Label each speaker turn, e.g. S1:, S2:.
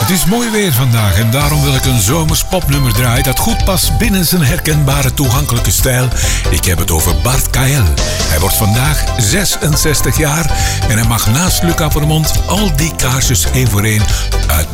S1: Het is mooi weer vandaag en daarom wil ik een zomers popnummer draaien dat goed past binnen zijn herkenbare toegankelijke stijl. Ik heb het over Bart Kael. Hij wordt vandaag 66 jaar en hij mag naast Luc Appermond al die kaarsjes één voor één uit